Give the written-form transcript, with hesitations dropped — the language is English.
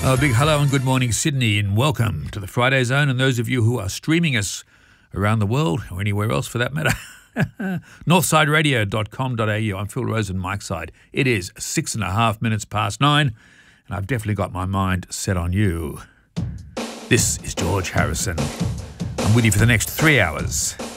A big hello and good morning, Sydney, and welcome to the Friday Zone. And those of you who are streaming us around the world, or anywhere else for that matter, northsideradio.com.au. I'm Phil Rosen, Mike's side. It is 6.5 minutes past 9, and I've definitely got my mind set on you. This is George Harrison. I'm with you for the next 3 hours.